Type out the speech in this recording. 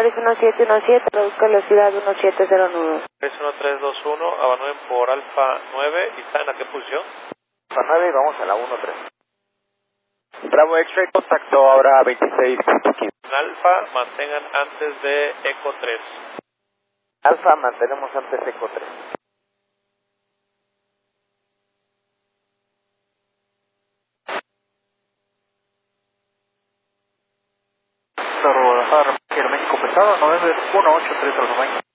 Paris 1717, reduzca velocidad 1709. Paris 1321, abandonen por Alfa 9, ¿y saben a qué posición? Alfa 9 y vamos a la 13. Bravo X-Ray, contacto ahora 26.15. En Alfa, mantengan antes de Eco 3. Alfa, mantenemos antes Eco 3. Guadalajara, México pesado, November 183 Alfa Mike.